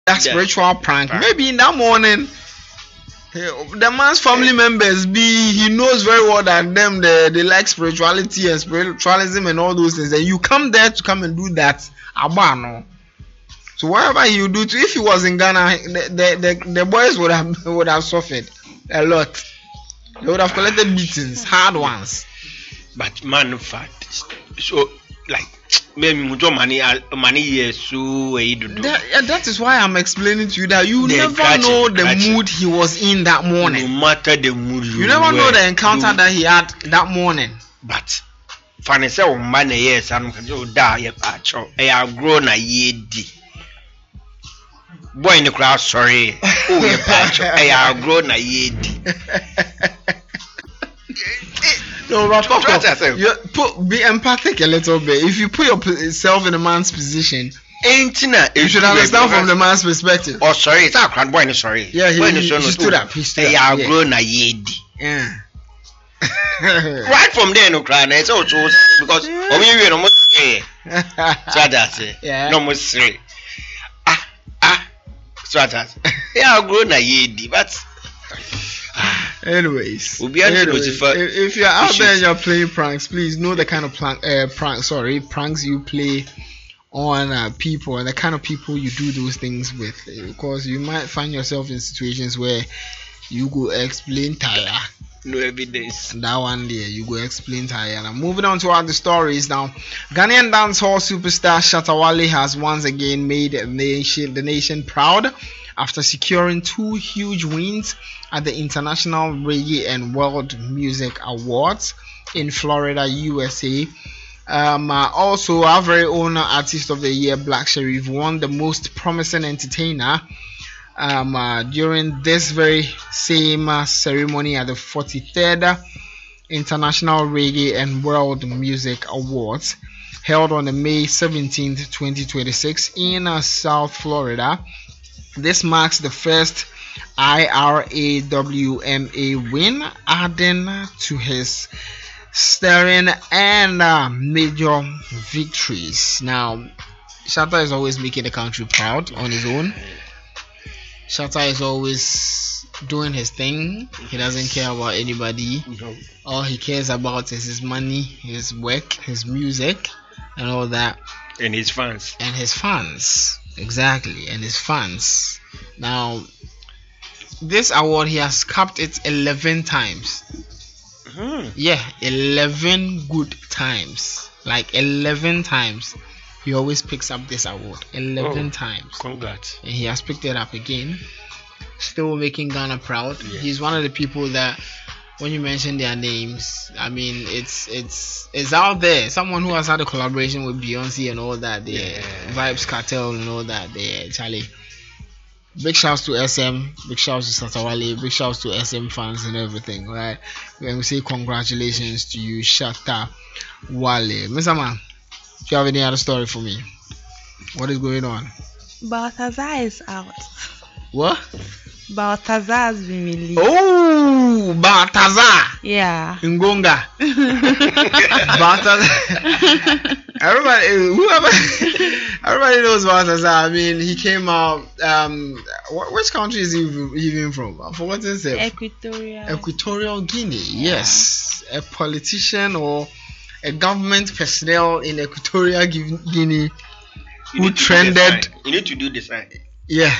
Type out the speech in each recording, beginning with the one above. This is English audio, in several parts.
that spiritual prank. Maybe in that morning, the man's family members he knows very well that they like spirituality and spiritualism and all those things. And you come there to come and do that, abano. So whatever you do, if he was in Ghana, the boys would have suffered a lot. They would have collected beatings, hard ones. But man, fact, so like maybe money yes, so that is why I'm explaining to you that you never know the mood he was in that morning. No matter the mood you never know the encounter that he had that morning. But funny say man yes, I'm da ye pacho. I grown a yedi. Boy in the crowd, sorry. Oh, ye pacho. I grown a yedi. No, but be empathic a little bit. If you put yourself in a man's position, you should understand from the man's perspective. Oh, sorry, it's a crowd boy. Sorry, yeah, he stood up. He stood up. Yeah, grown a yedi. Yeah. Right from there, no crowd. It's also because we no more three. So that's it. Yeah. No more three. So that's yeah, grown a yedi, but. Anyways, if you're out there and you're playing pranks, please know the kind of pranks you play on people and the kind of people you do those things with, because you might find yourself in situations where you go explain tire. No evidence. That one there, you go explain tire. Now moving on to other stories now. Ghanaian dancehall superstar Shatta Wale has once again made the nation proud after securing 2 huge wins at the International Reggae and World Music Awards in Florida, USA. Also, our very own Artist of the Year, Black Sherif, won the Most Promising Entertainer during this very same ceremony at the 43rd International Reggae and World Music Awards, held on May 17th, 2026 in South Florida. This marks the first IRAWMA win, adding to his stirring and major victories. Now, Shatta is always making the country proud on his own. Shatta is always doing his thing. He doesn't care about anybody. All he cares about is his money, his work, his music, and all that. And his fans. Exactly, and his fans. Now, this award, he has capped it 11 times. Yeah, 11 good times. Like 11 times. He always picks up this award. 11 times. Congrats. And he has picked it up again. Still making Ghana proud. Yeah. He's one of the people that, when you mention their names, I mean, it's out there. Someone who has had a collaboration with Beyonce and all that. The Vibes Cartel and all that. Charlie. Big shouts to SM, big shouts to Shatta Wale, big shouts to SM fans and everything, right? When we say congratulations to you, Shatta Wale. Mr. Man, do you have any other story for me? What is going on? Balthazar is out. What? Balthazar has been released. Oh, Balthazar. Yeah. Ngonga. Balthazar. Everybody knows Balthazar. I mean, he came out. Which country is he even from? I've forgotten his name. Equatorial Guinea. Yes, a politician or a government personnel in Equatorial Guinea who trended. You need to do this, right? Yeah.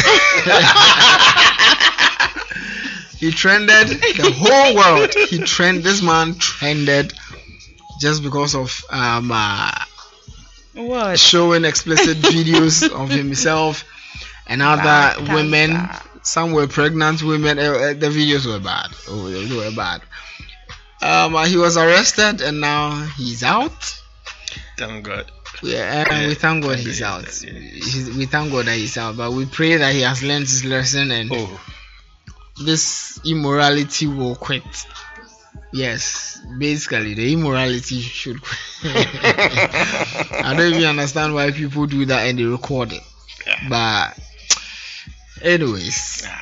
He trended the whole world. This man trended just because of showing explicit videos of himself and other women. Some were pregnant women. The videos were bad. Oh, they were bad. He was arrested and now he's out. Thank God. Yeah, we thank God he's out. We thank God that he's out, but we pray that he has learned his lesson and this immorality will quit. Yes, basically the immorality should quit. I don't even understand why people do that and they record it. But anyways.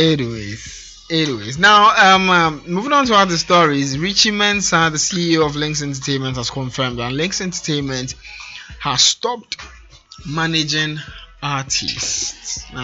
Now, moving on to other stories. Richie Mensah, the CEO of Lynx Entertainment, has confirmed that Lynx Entertainment has stopped managing artist.